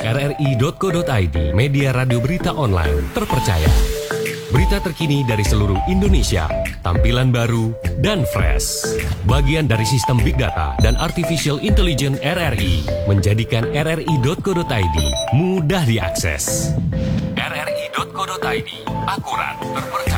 rri.co.id, media radio berita online terpercaya. Berita terkini dari seluruh Indonesia, tampilan baru dan fresh. Bagian dari sistem Big Data dan Artificial Intelligence RRI menjadikan rri.co.id mudah diakses. rri.co.id, akurat, terpercaya.